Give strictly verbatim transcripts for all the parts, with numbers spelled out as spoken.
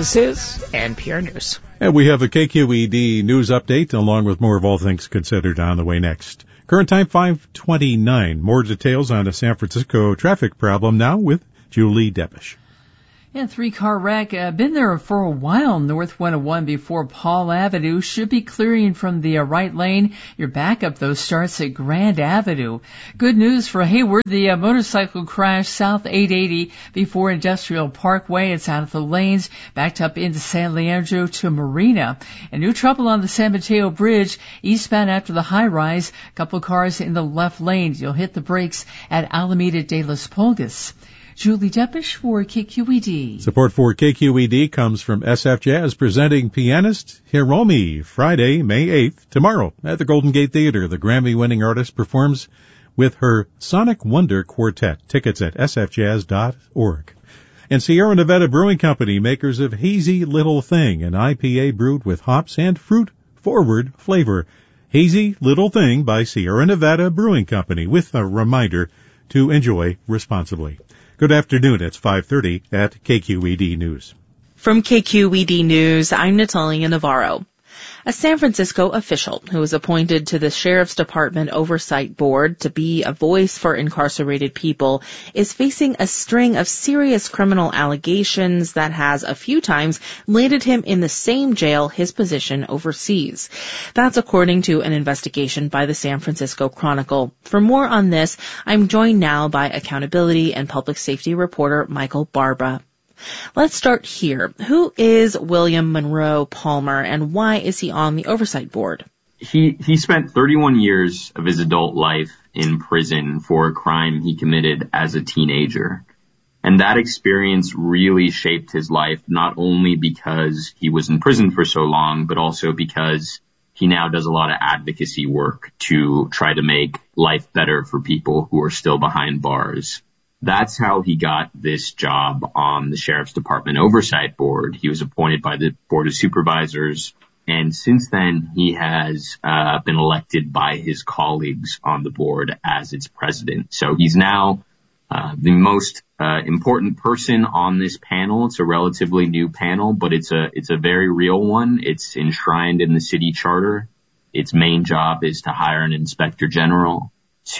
This is N P R News. And we have a K Q E D news update along with more of All Things Considered on the way next. Current time five twenty-nine. More details on a San Francisco traffic problem now with Julie Depesh. Yeah, three-car wreck. Uh, been there for a while. North one oh one before Paul Avenue. Should be clearing from the uh, right lane. Your backup, though, starts at Grand Avenue. Good news for Hayward. The uh, motorcycle crash south eight eighty before Industrial Parkway. It's out of the lanes. Backed up into San Leandro to Marina. And new trouble on the San Mateo Bridge. Eastbound after the high-rise. A couple cars in the left lane. You'll hit the brakes at Alameda de los Pulgas. Julie Depesh for K Q E D. Support for K Q E D comes from S F Jazz, presenting pianist Hiromi Friday, May eighth. Tomorrow at the Golden Gate Theater, the Grammy-winning artist performs with her Sonic Wonder Quartet. Tickets at s f jazz dot org. And Sierra Nevada Brewing Company, makers of Hazy Little Thing, an I P A brewed with hops and fruit-forward flavor. Hazy Little Thing by Sierra Nevada Brewing Company, with a reminder to enjoy responsibly. Good afternoon. It's five thirty at K Q E D News. From K Q E D News, I'm Natalia Navarro. A San Francisco official who was appointed to the Sheriff's Department Oversight Board to be a voice for incarcerated people is facing a string of serious criminal allegations that has a few times landed him in the same jail his position oversees. That's according to an investigation by the San Francisco Chronicle. For more on this, I'm joined now by accountability and public safety reporter Michael Barba. Let's start here. Who is William Monroe Palmer, and why is he on the Oversight Board? He he spent thirty-one years of his adult life in prison for a crime he committed as a teenager. And that experience really shaped his life, not only because he was in prison for so long, but also because he now does a lot of advocacy work to try to make life better for people who are still behind bars. That's how he got this job on the Sheriff's Department Oversight Board. He was appointed by the Board of Supervisors, and since then he has uh, been elected by his colleagues on the board as its president. So he's now uh, the most uh, important person on this panel. It's a relatively new panel, but it's a it's a very real one. It's enshrined in the city charter. Its main job is to hire an inspector general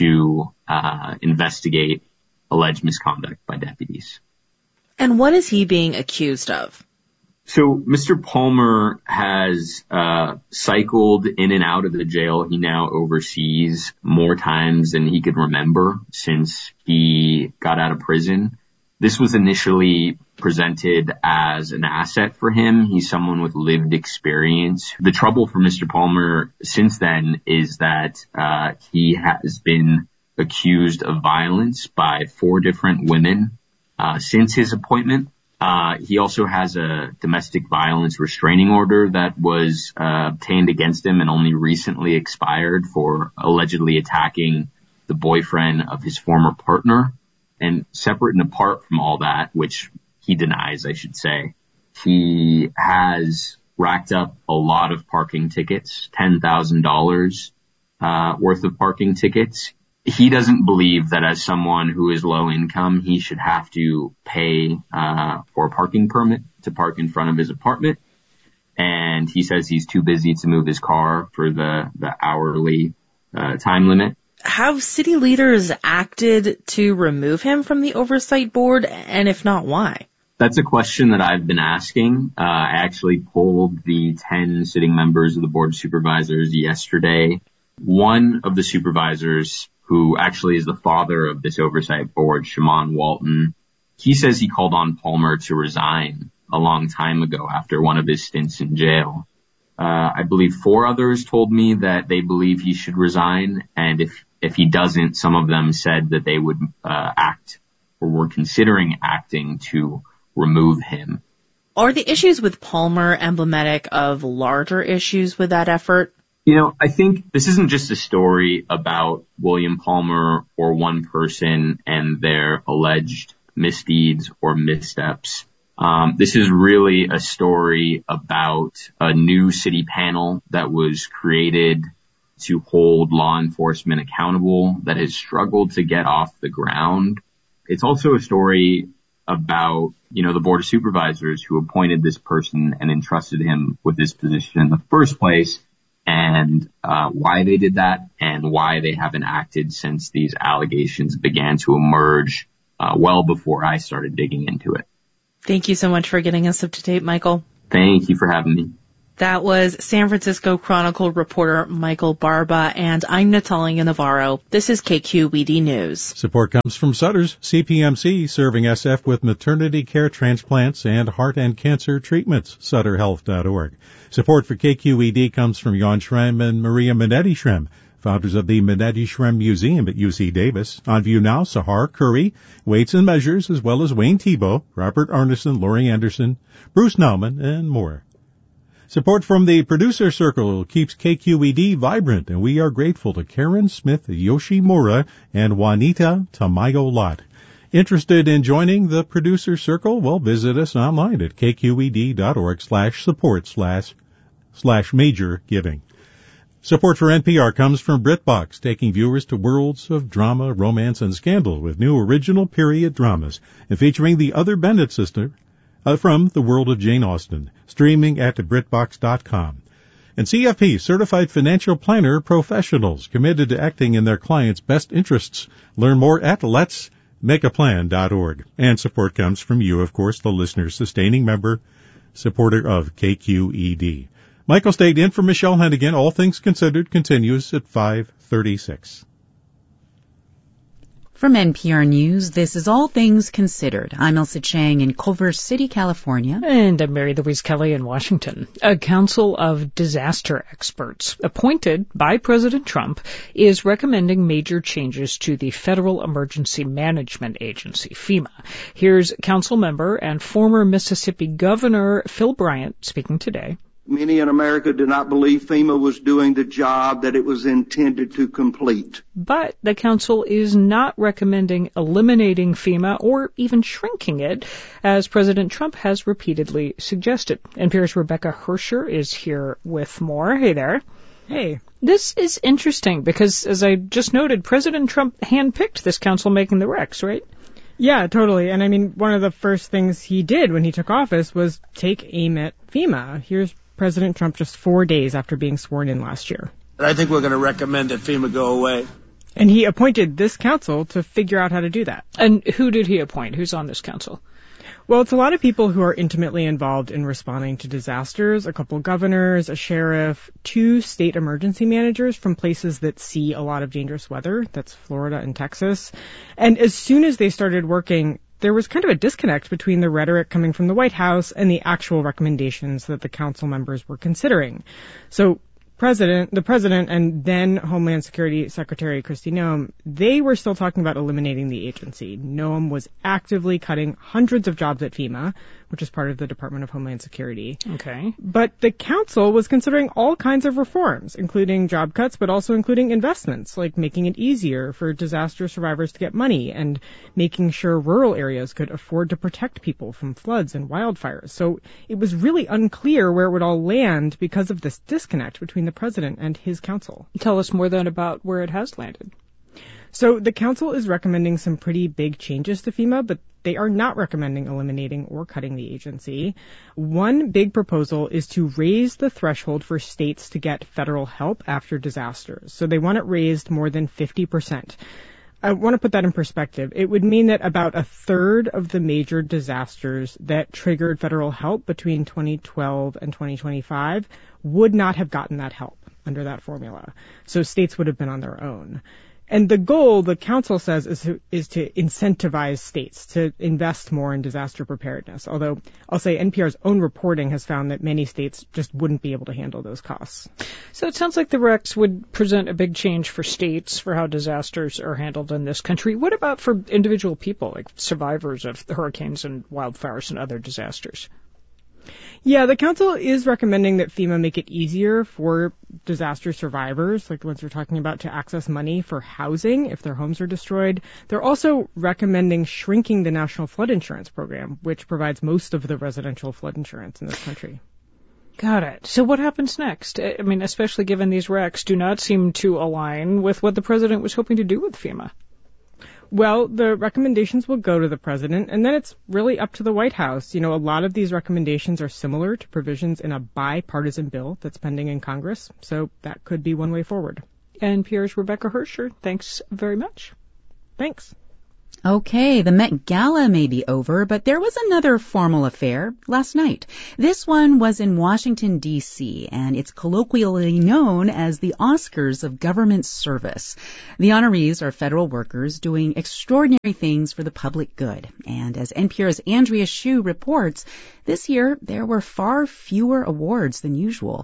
to uh, investigate alleged misconduct by deputies. And what is he being accused of? So Mister Palmer has uh cycled in and out of the jail he now oversees more times than he could remember since he got out of prison. This was initially presented as an asset for him. He's someone with lived experience. The trouble for Mister Palmer since then is that uh he has been accused of violence by four different women uh since his appointment. Uh he also has a domestic violence restraining order that was uh, obtained against him and only recently expired for allegedly attacking the boyfriend of his former partner. And separate and apart from all that, which he denies, I should say, he has racked up a lot of parking tickets, ten thousand dollars uh worth of parking tickets. He doesn't believe that as someone who is low income, he should have to pay uh for a parking permit to park in front of his apartment. And he says he's too busy to move his car for the, the hourly uh time limit. Have city leaders acted to remove him from the Oversight Board? And if not, why? That's a question that I've been asking. Uh I actually polled the ten sitting members of the Board of Supervisors yesterday. One of the supervisors, who actually is the father of this oversight board, Shaman Walton, he says he called on Palmer to resign a long time ago after one of his stints in jail. Uh, I believe four others told me that they believe he should resign, and if, if he doesn't, some of them said that they would uh, act or were considering acting to remove him. Are the issues with Palmer emblematic of larger issues with that effort? You know, I think this isn't just a story about William Palmer or one person and their alleged misdeeds or missteps. Um, this is really a story about a new city panel that was created to hold law enforcement accountable that has struggled to get off the ground. It's also a story about, you know, the Board of Supervisors who appointed this person and entrusted him with this position in the first place, and uh, why they did that and why they haven't acted since these allegations began to emerge uh, well before I started digging into it. Thank you so much for getting us up to date, Michael. Thank you for having me. That was San Francisco Chronicle reporter Michael Barba, and I'm Natalia Navarro. This is K Q E D News. Support comes from Sutter's C P M C, serving S F with maternity care, transplants, and heart and cancer treatments. Sutter Health dot org. Support for K Q E D comes from Jan Schrem and Maria Minetti Schrem, founders of the Minetti Schrem Museum at U C Davis. On view now, Sahar Curry, Weights and Measures, as well as Wayne Thiebaud, Robert Arneson, Laurie Anderson, Bruce Nauman, and more. Support from the Producer Circle keeps K Q E D vibrant, and we are grateful to Karen Smith Yoshimura and Juanita Tamayo-Lott. Interested in joining the Producer Circle? Well, visit us online at kqed.org slash support slash slash major giving. Support for N P R comes from BritBox, taking viewers to worlds of drama, romance, and scandal with new original period dramas, and featuring the other Bennett sister uh, from the world of Jane Austen, streaming at britbox dot com. And C F P, Certified Financial Planner Professionals, committed to acting in their clients' best interests. Learn more at lets make a plan dot org. And support comes from you, of course, the listener, sustaining member, supporter of K Q E D. Michael stayed in for Michelle Hennigan. All Things Considered continues at five thirty-six. From N P R News, this is All Things Considered. I'm Elsa Chang in Culver City, California. And I'm Mary Louise Kelly in Washington. A council of disaster experts appointed by President Trump is recommending major changes to the Federal Emergency Management Agency, FEMA. Here's council member and former Mississippi Governor Phil Bryant speaking today. Many in America do not believe FEMA was doing the job that it was intended to complete. But the council is not recommending eliminating FEMA or even shrinking it, as President Trump has repeatedly suggested. N P R's Rebecca Hersher is here with more. Hey there. Hey. This is interesting because, as I just noted, President Trump handpicked this council making the recs, right? Yeah, totally. And I mean, one of the first things he did when he took office was take aim at FEMA. Here's President Trump just four days after being sworn in last year. I think we're going to recommend that FEMA go away. And he appointed this council to figure out how to do that. And who did he appoint? Who's on this council? Well, it's a lot of people who are intimately involved in responding to disasters, a couple governors, a sheriff, two state emergency managers from places that see a lot of dangerous weather. That's Florida and Texas. And as soon as they started working, there was kind of a disconnect between the rhetoric coming from the White House and the actual recommendations that the council members were considering. So President, the president and then Homeland Security Secretary Kristi Noem, they were still talking about eliminating the agency. Noem was actively cutting hundreds of jobs at FEMA, which is part of the Department of Homeland Security. Okay. But the council was considering all kinds of reforms, including job cuts, but also including investments, like making it easier for disaster survivors to get money and making sure rural areas could afford to protect people from floods and wildfires. So it was really unclear where it would all land because of this disconnect between the president and his council. Tell us more then about where it has landed. So the council is recommending some pretty big changes to FEMA, but they are not recommending eliminating or cutting the agency. One big proposal is to raise the threshold for states to get federal help after disasters. So they want it raised more than fifty percent. I want to put that in perspective. It would mean that about a third of the major disasters that triggered federal help between twenty twelve and twenty twenty-five would not have gotten that help under that formula. So states would have been on their own. And the goal, the council says, is to, is to incentivize states to invest more in disaster preparedness. Although I'll say N P R's own reporting has found that many states just wouldn't be able to handle those costs. So it sounds like the recs would present a big change for states for how disasters are handled in this country. What about for individual people, like survivors of the hurricanes and wildfires and other disasters? Yeah, the council is recommending that FEMA make it easier for disaster survivors, like the ones we're talking about, to access money for housing if their homes are destroyed. They're also recommending shrinking the National Flood Insurance Program, which provides most of the residential flood insurance in this country. Got it. So what happens next? I mean, especially given these recs do not seem to align with what the president was hoping to do with FEMA. Well, the recommendations will go to the president, and then it's really up to the White House. You know, a lot of these recommendations are similar to provisions in a bipartisan bill that's pending in Congress, so that could be one way forward. N P R's Rebecca Hersher, thanks very much. Thanks. Okay, the Met Gala may be over, but there was another formal affair last night. This one was in Washington, D C, and it's colloquially known as the Oscars of Government Service. The honorees are federal workers doing extraordinary things for the public good. And as N P R's Andrea Hsu reports, this year there were far fewer awards than usual.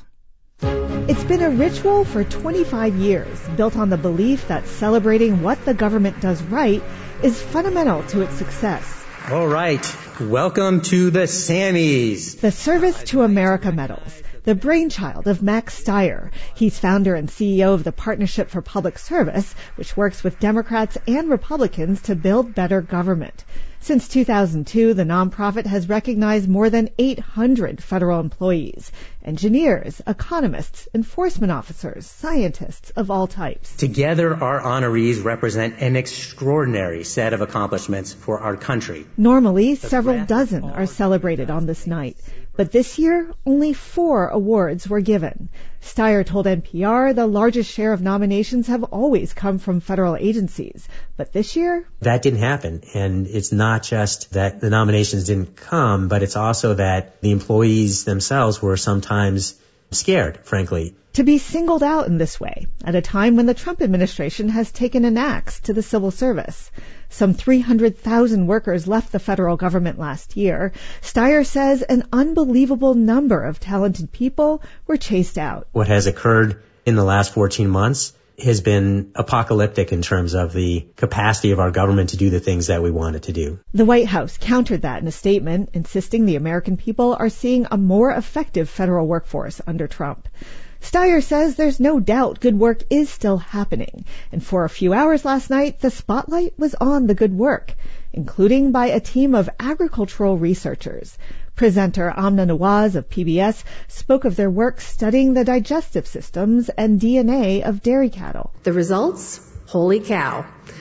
It's been a ritual for twenty-five years, built on the belief that celebrating what the government does right is fundamental to its success. All right, welcome to the Sammys. The Service to America Medals, the brainchild of Max Stier. He's founder and C E O of the Partnership for Public Service, which works with Democrats and Republicans to build better government. Since two thousand two, the nonprofit has recognized more than eight hundred federal employees, engineers, economists, enforcement officers, scientists of all types. Together, our honorees represent an extraordinary set of accomplishments for our country. Normally, several dozen are celebrated on this night, but this year, only four awards were given. Stier told N P R the largest share of nominations have always come from federal agencies, but this year... That didn't happen, and it's not just that the nominations didn't come, but it's also that the employees themselves were sometimes scared, frankly. To be singled out in this way, at a time when the Trump administration has taken an axe to the civil service. Some three hundred thousand workers left the federal government last year. Stier says an unbelievable number of talented people were chased out. What has occurred in the last fourteen months has been apocalyptic in terms of the capacity of our government to do the things that we want it to do. The White House countered that in a statement, insisting the American people are seeing a more effective federal workforce under Trump. Stier says there's no doubt good work is still happening, and for a few hours last night, the spotlight was on the good work, including by a team of agricultural researchers. Presenter Amna Nawaz of P B S spoke of their work studying the digestive systems and D N A of dairy cattle. The results? Holy cow.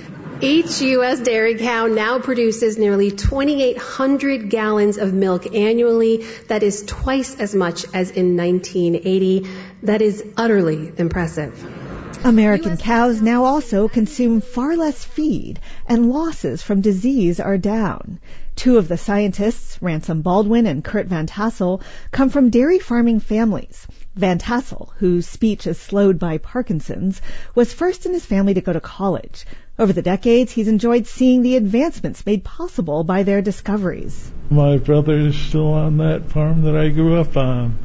Each U S dairy cow now produces nearly twenty-eight hundred gallons of milk annually. That is twice as much as in nineteen eighty. That is utterly impressive. American cows now also consume far less feed, and losses from disease are down. Two of the scientists, Ransom Baldwin and Kurt Van Tassel, come from dairy farming families. Van Tassel, whose speech is slowed by Parkinson's, was first in his family to go to college. Over the decades, he's enjoyed seeing the advancements made possible by their discoveries. My brother is still on that farm that I grew up on,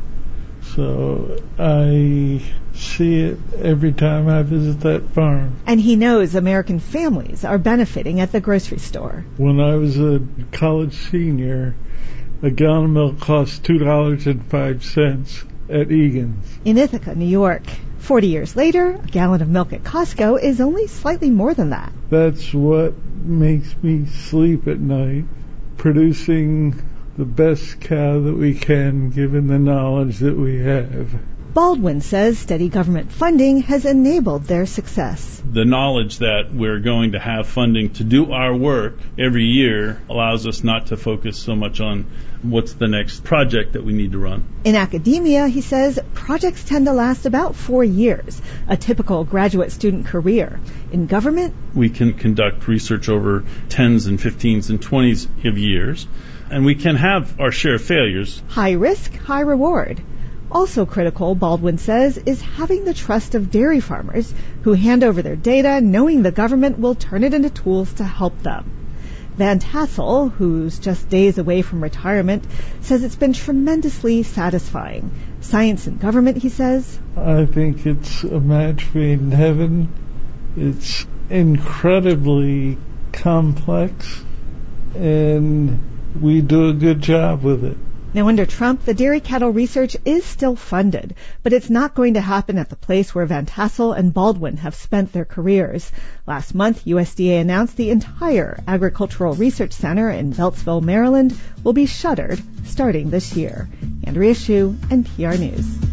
so I see it every time I visit that farm. And he knows American families are benefiting at the grocery store. When I was a college senior, a gallon of milk cost two dollars and five cents at Egan's. In Ithaca, New York. Forty years later, a gallon of milk at Costco is only slightly more than that. That's what makes me sleep at night, producing the best cow that we can given the knowledge that we have. Baldwin says steady government funding has enabled their success. The knowledge that we're going to have funding to do our work every year allows us not to focus so much on what's the next project that we need to run. In academia, he says, projects tend to last about four years, a typical graduate student career. In government, we can conduct research over tens and fifteens and twenties of years, and we can have our share of failures. High risk, high reward. Also critical, Baldwin says, is having the trust of dairy farmers who hand over their data knowing the government will turn it into tools to help them. Van Tassel, who's just days away from retirement, says it's been tremendously satisfying. Science and government, he says. I think it's a match made in heaven. It's incredibly complex, and we do a good job with it. Now, under Trump, the dairy cattle research is still funded, but it's not going to happen at the place where Van Tassel and Baldwin have spent their careers. Last month, U S D A announced the entire Agricultural Research Center in Beltsville, Maryland, will be shuttered starting this year. Andrea Hsu, N P R News.